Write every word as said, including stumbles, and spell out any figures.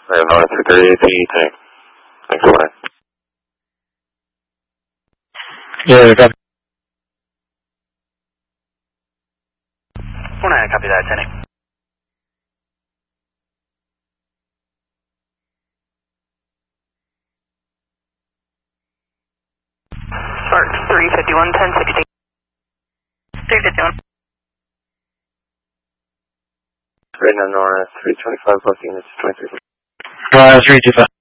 I have Nora three thirty-eight P, tank. Thanks for that. Yeah, copy. four nine, copy that, ten eight. Start three fifty-one, ten sixty. three fifty-one. Right now, Nora three twenty-five plus units, twenty-three. Uh, three two five.